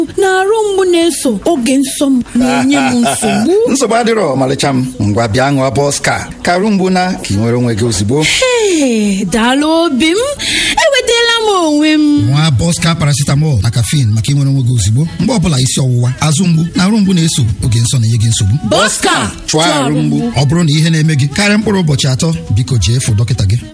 na-arụ mgbu na-eso oge nsọ m na-enye m nsogbu. Nsogbu adịrọ ọmalịcha m, ngwa bịa ṅụọ Bọska ka arụ mgbu na ka ị nwere onwe gị ozugbo. Daalụ obi m, enwetala m onwe m. Nwa Bọska paracetamol na caffeine maka ịnwere onwe gị ozugbo mgbe ọbụla isi ọwụwa, azụ mgbu na arụ mgbu na-eso oge nsọ na-enye gị nsogbu. Bọska chụọ arụ mgbu. Ọ bụrụ na ihe na-eme gị karịa mkpụrụ ụbọchị 3, biko jee fụ dọkịta gị.